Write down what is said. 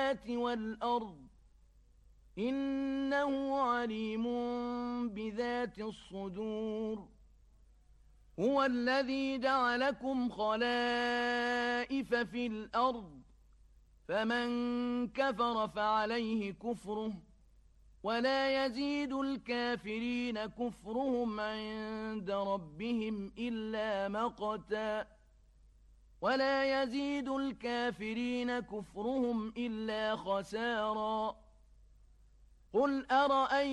السماوات والأرض إنه عليم بذات الصدور هو الذي جعلكم خلائف في الأرض فمن كفر فعليه كفره ولا يزيد الكافرين كفرهم عند ربهم إلا مقتا ولا يزيد الكافرين كفرهم إلا خسارا قل أرأيتم